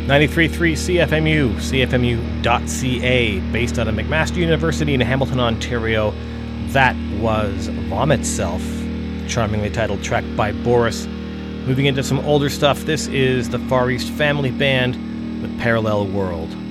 93.3 CFMU, CFMU.ca, based out of McMaster University in Hamilton, Ontario. That was Vomit Self, charmingly titled track by Boris. Moving into some older stuff, this is the Far East Family Band with Parallel World.